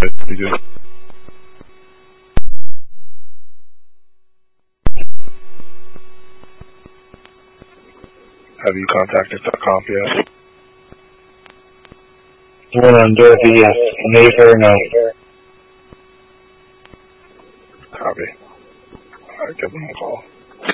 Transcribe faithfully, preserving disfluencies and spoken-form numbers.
We just have you contacted the comp yet? One on Dorothy, yes. Mayfair, no. Copy. Alright, give them a call.